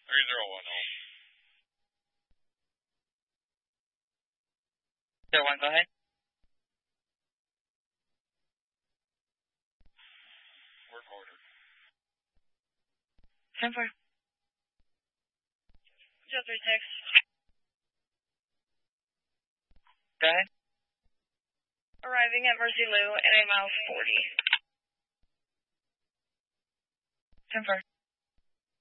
1, go ahead. 10-4. 036. Go ahead. Arriving at Mercy Lou at a mile 40. 10-4.